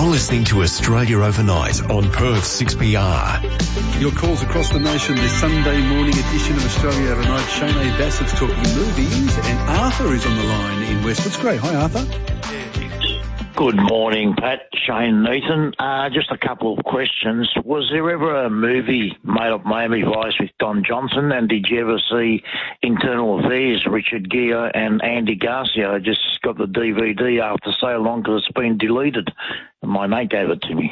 You're listening to Australia Overnight on Perth 6PR. Your calls across the nation this Sunday morning edition of Australia Overnight. Shane Bassett's talking movies and Arthur is on the line in West Footscray. Hi, Arthur. Good morning, Pat. Shane Nathan. Just a couple of questions. Was there ever a movie made of Miami Vice with Don Johnson, and did you ever see Internal Affairs, Richard Gere and Andy Garcia? I just got the DVD after so long because it's been deleted. My mate gave it to me.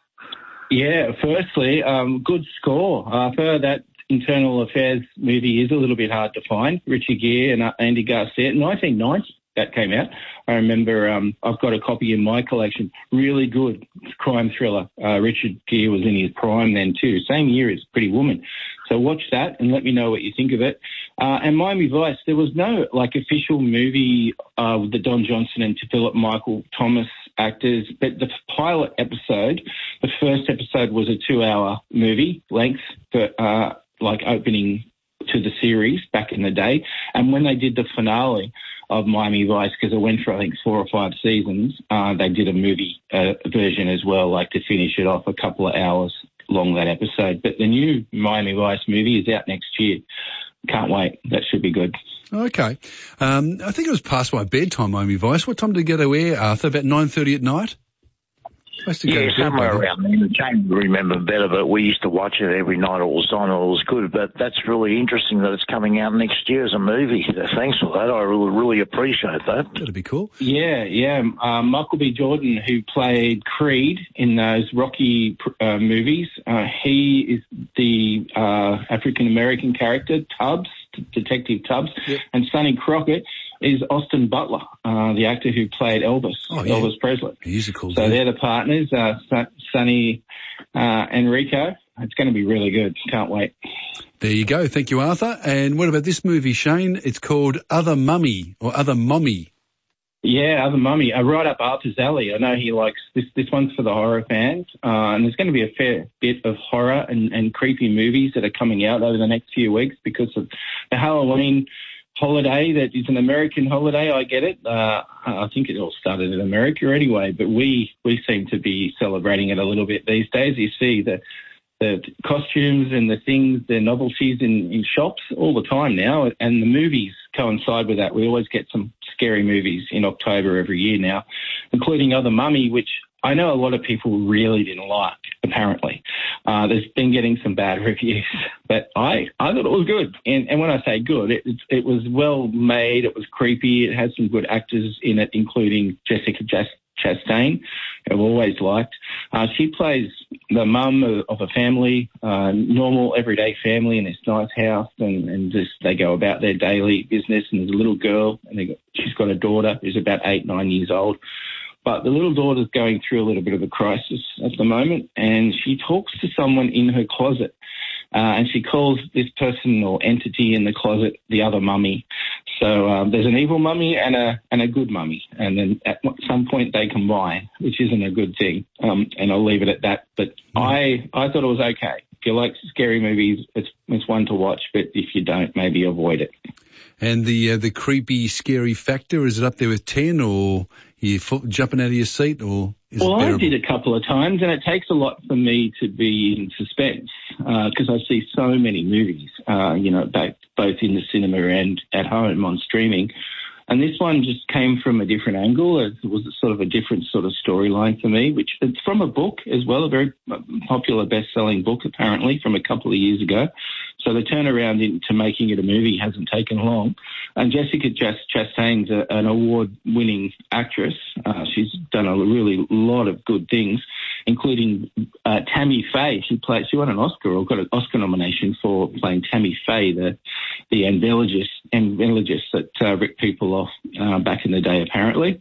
Yeah, firstly, good score, Arthur. That Internal Affairs movie is a little bit hard to find. Richard Gere and Andy Garcia, 1990. That came out. I remember I've got a copy in my collection. Really good crime thriller. Richard Gere was in his prime then too. Same year as Pretty Woman. So watch that and let me know what you think of it. And Miami Vice, there was no official movie with the Don Johnson and Philip Michael Thomas actors, but the pilot episode, the first episode was a 2-hour movie length, but opening to the series back in the day. And when they did the finale of Miami Vice, because it went for, I think, 4 or 5 seasons, they did a movie version as well, to finish it off, a couple of hours long, that episode. But the new Miami Vice movie is out next year. Can't wait. That should be good. Okay. I think it was past my bedtime, Miami Vice. What time did it go to air, Arthur? About 9:30 at night? Yeah, somewhere around there. Jane would remember better, but we used to watch it every night it was on. It was good, but that's really interesting that it's coming out next year as a movie. Thanks for that. I really appreciate that. That'd be cool. Yeah. Michael B. Jordan, who played Creed in those Rocky movies, he is the African-American character, Tubbs, Detective Tubbs, yep. And Sonny Crockett is Austin Butler, the actor who played Elvis, Elvis Presley. He's a cool So dude. they're the partners, Sonny Enrico. It's going to be really good. Can't wait. There you go. Thank you, Arthur. And what about this movie, Shane? It's called Other Mummy or Other Mommy. Yeah, Other Mummy. Right up Arthur's alley. I know he likes this. This one's for the horror fans. And there's going to be a fair bit of horror and creepy movies that are coming out over the next few weeks because of the Halloween holiday that is an American holiday. I get it. I think it all started in America anyway, but we seem to be celebrating it a little bit these days. You see the costumes and the things, the novelties in shops all the time now, and the movies coincide with that. We always get some scary movies in October every year now, including Other Mummy, which I know a lot of people really didn't like, apparently. There's been getting some bad reviews, but I thought it was good. And when I say good, it was well made, it was creepy, it had some good actors in it, including Jessica Chastain, who I've always liked. She plays the mum of a family, normal, everyday family in this nice house, and just they go about their daily business, and there's a little girl, and she's got a daughter who's about 8-9 years old. But the little daughter's going through a little bit of a crisis at the moment, and she talks to someone in her closet, and she calls this person or entity in the closet the Other Mummy. So there's an evil mummy and a good mummy, and then at some point they combine, which isn't a good thing. And I'll leave it at that. But I thought it was okay. If you like scary movies, it's one to watch. But if you don't, maybe avoid it. And the creepy, scary factor, is it up there with 10, or you jumping out of your seat, or is it bearable? I did a couple of times, and it takes a lot for me to be in suspense because I see so many movies, both in the cinema and at home on streaming. And this one just came from a different angle. It was sort of a different sort of storyline for me, which it's from a book as well, a very popular best-selling book, apparently, from a couple of years ago. So the turnaround into making it a movie hasn't taken long. And Jessica Chastain's an award-winning actress. She's done a really lot of good things, including Tammy Faye. She won an Oscar or got an Oscar nomination for playing Tammy Faye, the envelogist that ripped people off back in the day, apparently.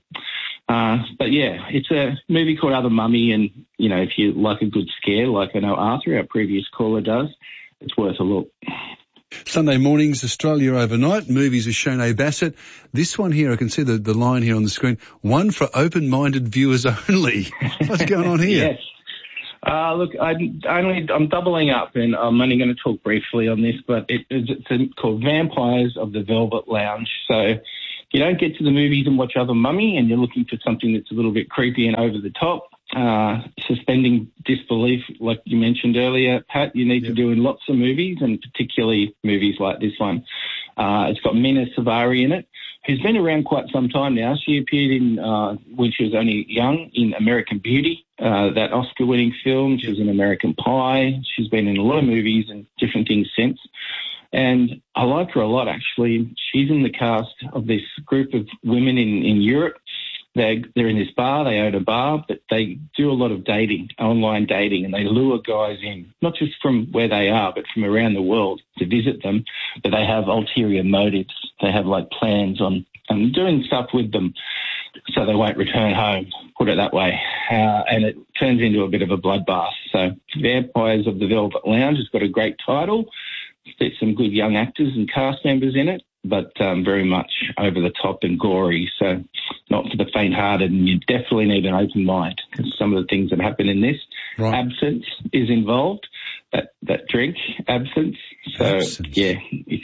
But yeah, it's a movie called Other Mummy, and if you like a good scare, like I know Arthur, our previous caller, does, it's worth a look. Sunday mornings, Australia Overnight, movies with Shane Bassett. This one here, I can see the line here on the screen, one for open-minded viewers only. What's going on here? Yes. Look, I'm doubling up, and I'm only going to talk briefly on this, but it's called Vampires of the Velvet Lounge. So if you don't get to the movies and watch Other Mummy and you're looking for something that's a little bit creepy and over the top, suspending disbelief, like you mentioned earlier, Pat. You need to do in lots of movies, and particularly movies like this one. It's got Mina Savari in it, who's been around quite some time now. She appeared in, when she was only young, in American Beauty, that Oscar-winning film. She was in American Pie. She's been in a lot of movies and different things since. And I like her a lot, actually. She's in the cast of this group of women in Europe. They're in this bar, they own a bar, but they do a lot of dating, online dating, and they lure guys in, not just from where they are, but from around the world to visit them, but they have ulterior motives. They have, like, plans on doing stuff with them so they won't return home, put it that way. And it turns into a bit of a bloodbath. So Vampires of the Velvet Lounge has got a great title. There's some good young actors and cast members in it, but very much over the top and gory, so not for the faint-hearted, and you definitely need an open mind, because some of the things that happen in this, absence is involved, that drink, absence. So, yeah,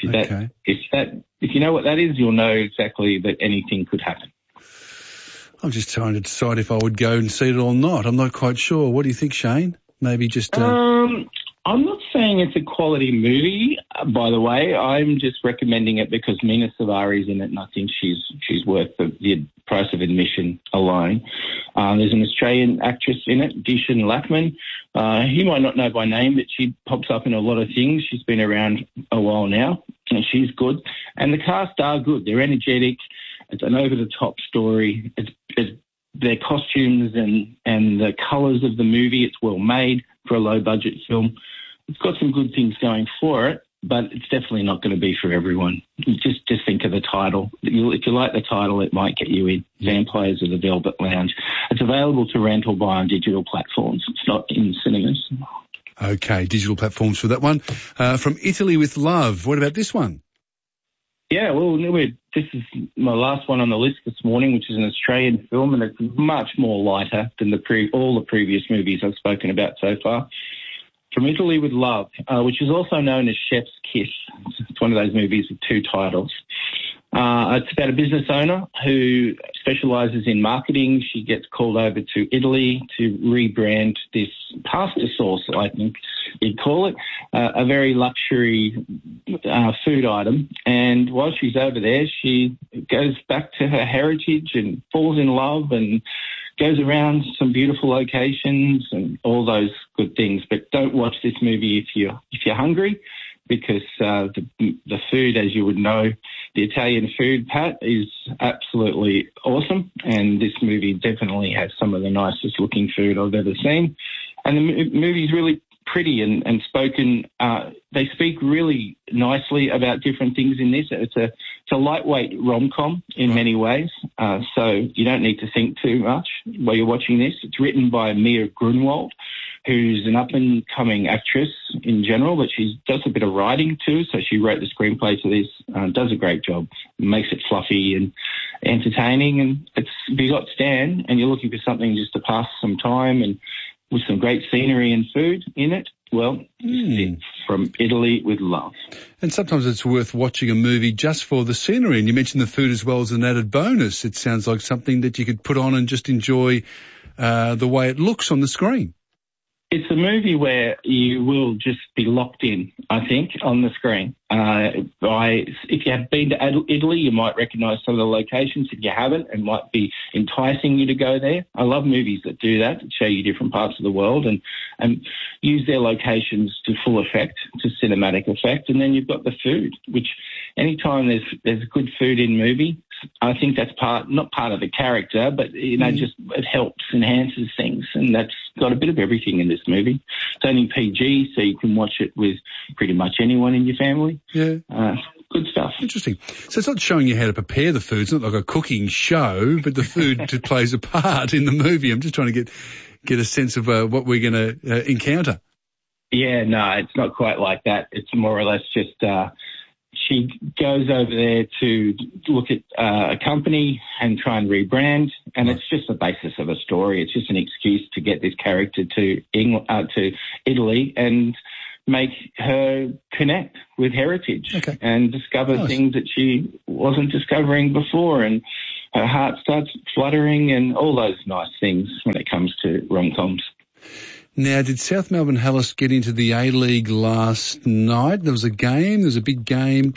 if you know what that is, you'll know exactly that anything could happen. I'm just trying to decide if I would go and see it or not. I'm not quite sure. What do you think, Shane? Maybe just... I'm not saying it's a quality movie, by the way. I'm just recommending it because Mina Savari's in it, and I think she's worth the price of admission alone. There's an Australian actress in it, Dishan Lackman. You might not know by name, but she pops up in a lot of things. She's been around a while now, and she's good. And the cast are good. They're energetic. It's an over-the-top story. It's their costumes and the colours of the movie. It's well made for a low-budget film. It's got some good things going for it, but it's definitely not going to be for everyone. Just think of the title. If you like the title, it might get you in. Vampires of the Velvet Lounge. It's available to rent or buy on digital platforms. It's not in cinemas. Okay, digital platforms for that one. From Italy with Love. What about this one? Yeah, well, this is my last one on the list this morning, which is an Australian film, and it's much more lighter than all the previous movies I've spoken about so far. From Italy with Love, which is also known as Chef's Kiss. It's one of those movies with two titles. It's about a business owner who specialises in marketing. She gets called over to Italy to rebrand this pasta sauce, I think you'd call it, a very luxury food item. And while she's over there, she goes back to her heritage and falls in love and goes around some beautiful locations and all those good things. But don't watch this movie if you're hungry, because the food, as you would know, the Italian food, Pat, is absolutely awesome. And this movie definitely has some of the nicest looking food I've ever seen. And the movie's really pretty and spoken. They speak really nicely about different things in this. It's a lightweight rom-com in many ways, so you don't need to think too much while you're watching this. It's written by Mia Grunwald, who's an up-and-coming actress in general, but she does a bit of writing too, so she wrote the screenplay to this, does a great job, makes it fluffy and entertaining. And if you got Stan and you're looking for something just to pass some time and with some great scenery and food in it, well, it's From Italy with Love. And sometimes it's worth watching a movie just for the scenery. And you mentioned the food as well as an added bonus. It sounds like something that you could put on and just enjoy the way it looks on the screen. It's a movie where you will just be locked in, I think, on the screen. If you have been to Italy, you might recognise some of the locations. If you haven't, it might be enticing you to go there. I love movies that do that show you different parts of the world and use their locations to full effect, to cinematic effect. And then you've got the food, which anytime there's good food in movie, I think that's not part of the character, but, just it helps, enhances things. And that's got a bit of everything in this movie. It's only PG, so you can watch it with pretty much anyone in your family. Yeah. Good stuff. Interesting. So it's not showing you how to prepare the food. It's not like a cooking show, but the food plays a part in the movie. I'm just trying to get a sense of what we're going to encounter. Yeah, no, it's not quite like that. It's more or less just she goes over there to look at a company and try and rebrand, and it's just the basis of a story. It's just an excuse to get this character to Italy and make her connect with heritage and discover things that she wasn't discovering before. And her heart starts fluttering and all those nice things when it comes to rom-coms. Now, did South Melbourne Hellas get into the A-League last night? There was a game. There was a big game.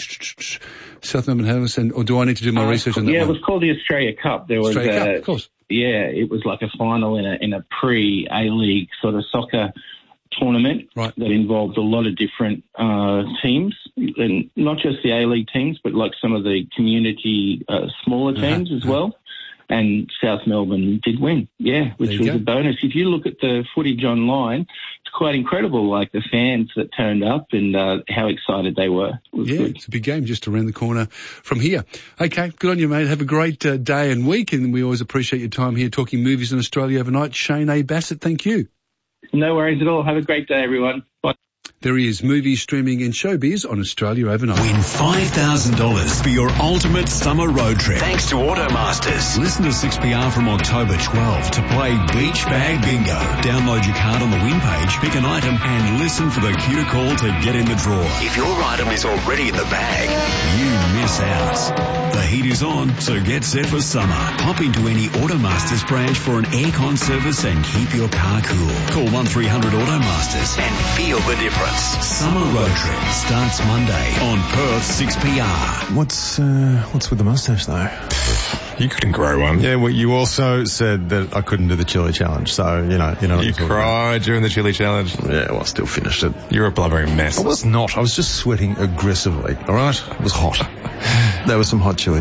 South Melbourne Hellas, or do I need to do my research on that? Yeah, one? It was called the Australia Cup. There was Australia Cup, of course. Yeah, it was like a final in a pre-A-League sort of soccer tournament that involved a lot of different teams, and not just the A-League teams, but like some of the community smaller teams as well. And South Melbourne did win, which was a bonus. If you look at the footage online, it's quite incredible, like the fans that turned up and how excited they were. It's a big game just around the corner from here. Okay, good on you, mate. Have a great day and week, and we always appreciate your time here talking movies in Australia overnight. Shane A. Bassett, thank you. No worries at all. Have a great day, everyone. Bye. There he is, movies, streaming and showbiz on Australia Overnight. Win $5,000 for your ultimate summer road trip. Thanks to Automasters. Listen to 6PR from October 12 to play Beach Bag Bingo. Download your card on the win page, pick an item and listen for the cue to call to get in the draw. If your item is already in the bag, you miss out. The heat is on, so get set for summer. Hop into any Automasters branch for an aircon service and keep your car cool. Call 1300 Automasters and feel the difference. Summer road trip starts Monday on Perth 6PR. What's with the mustache though? You couldn't grow one. Yeah, well, you also said that I couldn't do the chili challenge, so you know. You cried during the chili challenge. Yeah, well, I still finished it. You're a blubbering mess. I was not. I was just sweating aggressively. All right, it was hot. There was some hot chili.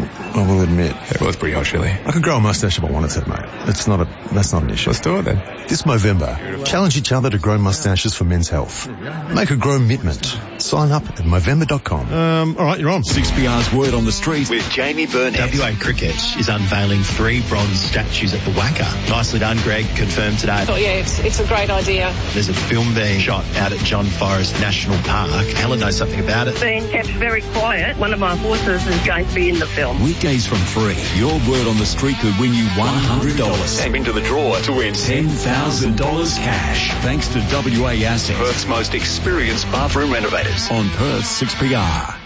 I will admit. It was pretty hot chili. I could grow a mustache if I wanted to, mate. That's not an issue. Let's do it then. This Movember, challenge each other to grow mustaches for men's health. Make a grow commitment. Sign up at Movember.com. All right, you're on. 6PR's Word on the Street with Jamie Burnett. WA Cricket is unveiling 3 bronze statues at the Wacker. Nicely done, Greg. Confirmed today. Oh, yeah, it's a great idea. There's a film being shot out at John Forrest National Park. Helen knows something about it. Being kept very quiet. One of my horses is going to be in the film. Weekdays from 3. Your Word on the Street could win you $100. Step into the draw to win $10,000 cash. Thanks to WA Assets, Perth's most experienced bathroom renovators on Perth 6PR.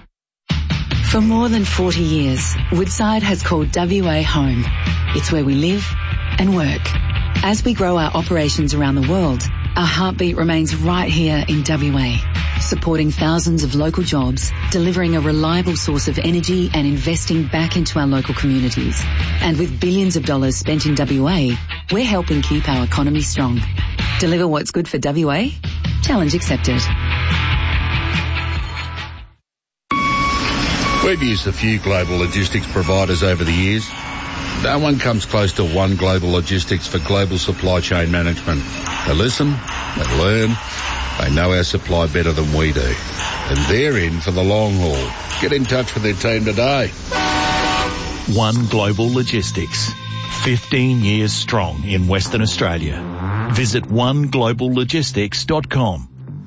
For more than 40 years, Woodside has called WA home. It's where we live and work. As we grow our operations around the world, our heartbeat remains right here in WA, supporting thousands of local jobs, delivering a reliable source of energy and investing back into our local communities. And with billions of dollars spent in WA, we're helping keep our economy strong. Deliver what's good for WA? Challenge accepted. We've used a few global logistics providers over the years. No one comes close to One Global Logistics for global supply chain management. They listen, they learn, they know our supply better than we do. And they're in for the long haul. Get in touch with their team today. One Global Logistics. 15 years strong in Western Australia. Visit onegloballogistics.com.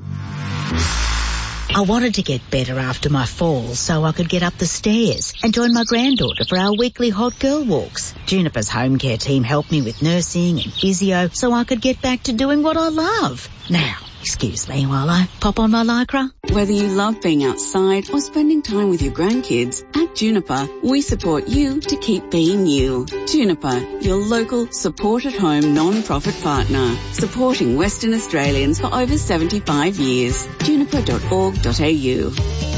I wanted to get better after my fall so I could get up the stairs and join my granddaughter for our weekly hot girl walks. Juniper's home care team helped me with nursing and physio so I could get back to doing what I love. Now, excuse me while I pop on my Lycra. Whether you love being outside or spending time with your grandkids, at Juniper, we support you to keep being you. Juniper, your local support-at-home non-profit partner, supporting Western Australians for over 75 years. Juniper.org.au.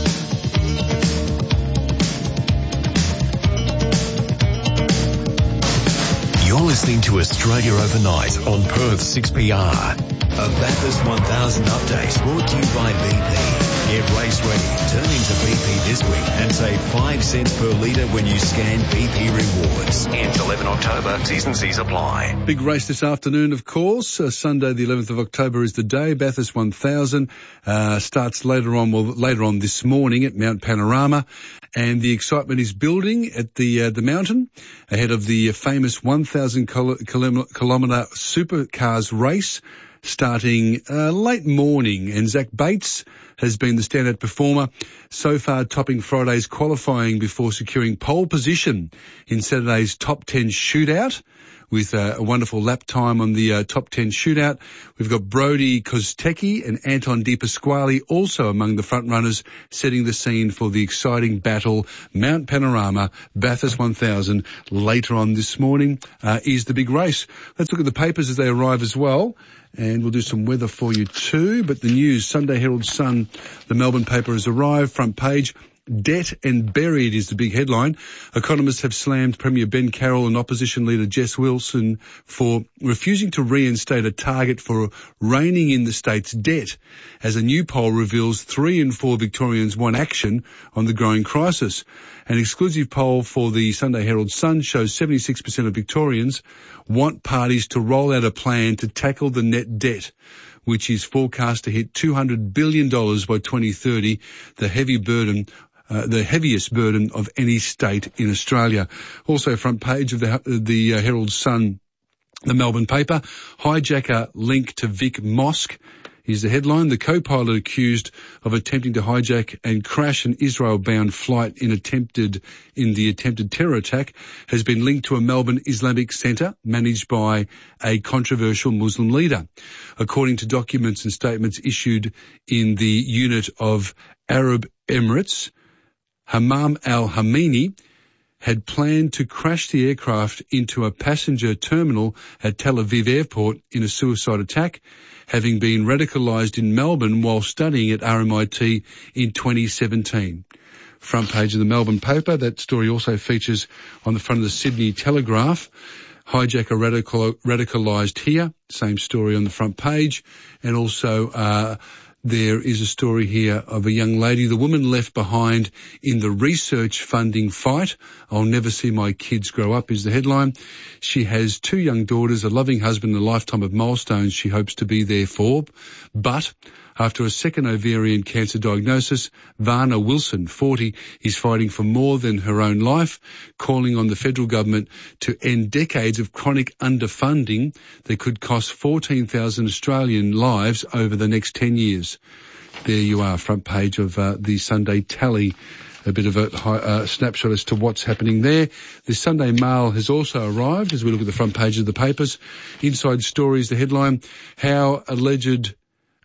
You're listening to Australia Overnight on Perth 6PR. A Bathurst 1000 update brought to you by BP. Get race ready. Turn into BP this week and save 5 cents per litre when you scan BP Rewards. Ends 11 October. T's and C's apply. Big race this afternoon, of course. Sunday the 11th of October is the day. Bathurst 1000 starts later on this morning at Mount Panorama. And the excitement is building at the mountain ahead of the famous 1,000 kilometre supercars race starting late morning. And Zach Bates has been the standout performer so far, topping Friday's qualifying before securing pole position in Saturday's top 10 shootout, with a wonderful lap time on the top 10 shootout. We've got Brody Kostecki and Anton De Pasquale also among the front runners, setting the scene for the exciting battle. Mount Panorama, Bathurst 1000, later on this morning is the big race. Let's look at the papers as they arrive as well. And we'll do some weather for you too. But the news, Sunday Herald Sun, the Melbourne paper has arrived, front page. Debt and buried is the big headline. Economists have slammed Premier Ben Carroll and opposition leader Jess Wilson for refusing to reinstate a target for reining in the state's debt, as a new poll reveals 3 in 4 Victorians want action on the growing crisis. An exclusive poll for the Sunday Herald Sun shows 76% of Victorians want parties to roll out a plan to tackle the net debt, which is forecast to hit $200 billion by 2030, the heaviest burden of any state in Australia. Also, front page of the Herald Sun, the Melbourne paper, hijacker linked to Vic Mosque is the headline. The co-pilot accused of attempting to hijack and crash an Israel-bound flight in the attempted terror attack has been linked to a Melbourne Islamic centre managed by a controversial Muslim leader. According to documents and statements issued in the unit of Arab Emirates, Hammam al-Hamini had planned to crash the aircraft into a passenger terminal at Tel Aviv Airport in a suicide attack, having been radicalised in Melbourne while studying at RMIT in 2017. Front page of the Melbourne paper. That story also features on the front of the Sydney Telegraph. Hijacker radicalised here. Same story on the front page. And also there is a story here of a young lady, the woman left behind in the research funding fight. I'll never see my kids grow up is the headline. She has 2 young daughters, a loving husband, and a lifetime of milestones she hopes to be there for. But after a second ovarian cancer diagnosis, Varna Wilson, 40, is fighting for more than her own life, calling on the federal government to end decades of chronic underfunding that could cost 14,000 Australian lives over the next 10 years. There you are, front page of the Sunday Tally. A bit of a snapshot as to what's happening there. The Sunday Mail has also arrived as we look at the front page of the papers. Inside stories, the headline, how alleged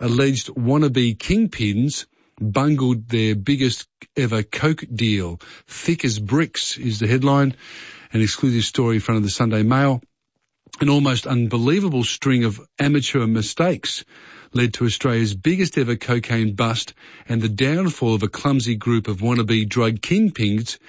wannabe kingpins bungled their biggest ever coke deal. Thick as bricks is the headline. An exclusive story in front of the Sunday Mail. An almost unbelievable string of amateur mistakes led to Australia's biggest ever cocaine bust and the downfall of a clumsy group of wannabe drug kingpins,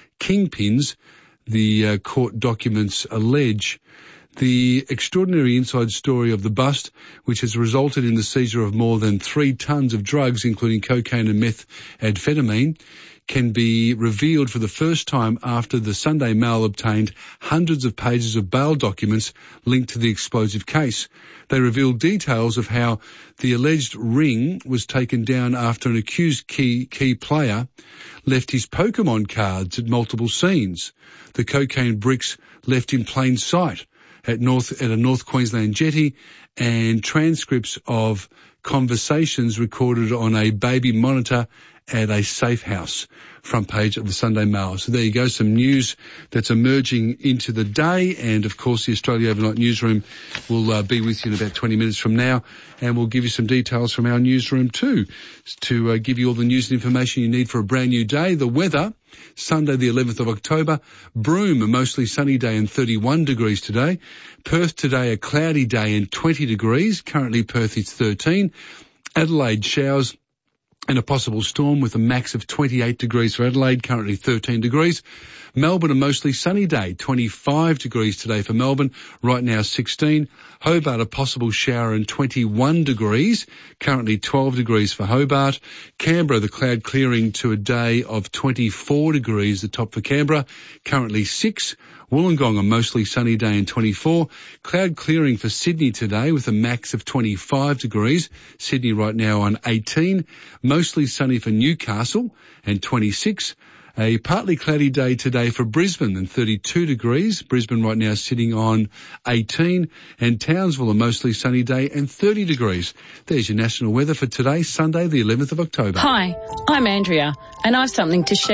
the court documents allege. The extraordinary inside story of the bust, which has resulted in the seizure of more than 3 tons of drugs, including cocaine and methamphetamine, can be revealed for the first time after the Sunday Mail obtained hundreds of pages of bail documents linked to the explosive case. They revealed details of how the alleged ring was taken down after an accused key player left his Pokemon cards at multiple scenes. The cocaine bricks left in plain sight at a North Queensland jetty, and transcripts of conversations recorded on a baby monitor at a safe house. Front page of the Sunday Mail. So there you go, some news that's emerging into the day, and of course the Australia Overnight Newsroom will be with you in about 20 minutes from now, and we'll give you some details from our newsroom too, to give you all the news and information you need for a brand new day. The weather, Sunday the 11th of October, Broome a mostly sunny day and 31 degrees today. Perth today a cloudy day and 20 degrees. Currently Perth is 13. Adelaide showers and a possible storm with a max of 28 degrees for Adelaide, currently 13 degrees. Melbourne a mostly sunny day, 25 degrees today for Melbourne, right now 16. Hobart a possible shower and 21 degrees, currently 12 degrees for Hobart. Canberra the cloud clearing to a day of 24 degrees, the top for Canberra, currently 6. Wollongong a mostly sunny day and 24. Cloud clearing for Sydney today with a max of 25 degrees. Sydney right now on 18. Mostly sunny for Newcastle and 26. A partly cloudy day today for Brisbane and 32 degrees. Brisbane right now sitting on 18. And Townsville a mostly sunny day and 30 degrees. There's your national weather for today, Sunday the 11th of October. Hi, I'm Andrea and I've something to share.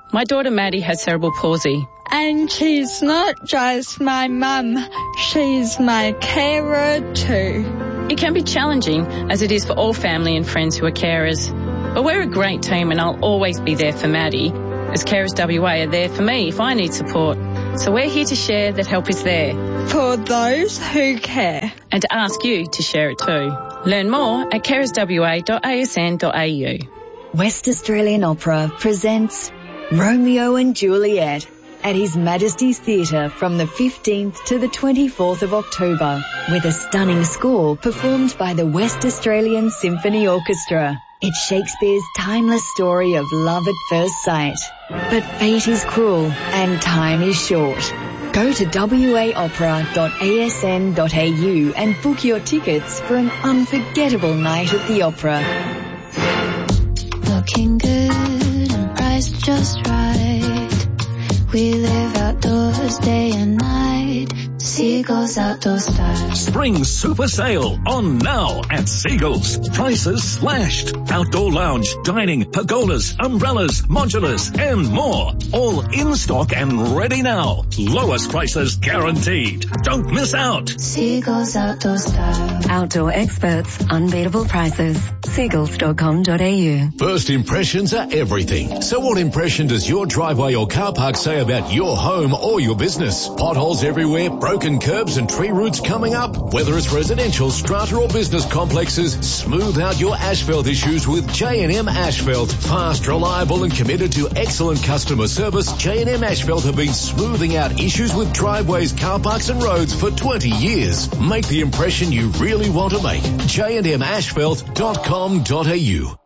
My daughter Maddie has cerebral palsy. And she's not just my mum, she's my carer too. It can be challenging, as it is for all family and friends who are carers. But we're a great team and I'll always be there for Maddie, as Carers WA are there for me if I need support. So we're here to share that help is there. For those who care. And to ask you to share it too. Learn more at carerswa.asn.au. West Australian Opera presents Romeo and Juliet at His Majesty's Theatre from the 15th to the 24th of October, with a stunning score performed by the West Australian Symphony Orchestra. It's Shakespeare's timeless story of love at first sight. But fate is cruel and time is short. Go to waopera.asn.au and book your tickets for an unforgettable night at the opera. Looking good and priced just right. We live outdoors day and night. Seagulls Outdoor Style. Spring super sale on now at Seagulls. Prices slashed. Outdoor lounge, dining, pergolas, umbrellas, modulars and more. All in stock and ready now. Lowest prices guaranteed. Don't miss out. Seagulls Outdoor Style. Outdoor experts, unbeatable prices. Seagulls.com.au. First impressions are everything. So what impression does your driveway or car park say about your home or your business? Potholes everywhere, broken curbs and tree roots coming up. Whether it's residential, strata or business complexes, smooth out your asphalt issues with J&M Asphalt. Fast, reliable and committed to excellent customer service, J&M Asphalt have been smoothing out issues with driveways, car parks and roads for 20 years. Make the impression you really want to make. jmasphalt.com.au.